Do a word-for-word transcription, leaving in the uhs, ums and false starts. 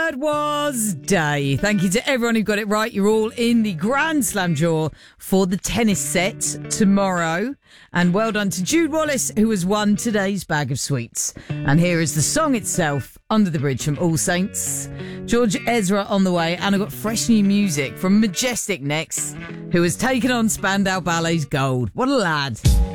word was day. Thank you to everyone who got it right. You're all in the Grand Slam draw for the tennis set tomorrow. And well done to Jude Wallace, who has won today's bag of sweets. And here is the song itself, Under the Bridge from All Saints. George Ezra on the way, and I've got fresh new music from Majestic next, who has taken on Spandau Ballet's Gold. What a lad.